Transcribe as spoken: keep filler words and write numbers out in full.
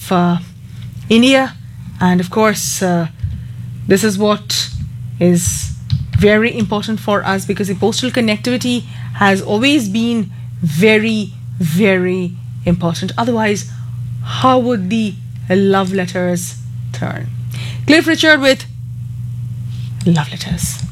uh, India. And of course, uh, this is what is very important for us, because the postal connectivity has always been very, very important. Otherwise, how would the love letters turn? Cliff Richard with Love Letters.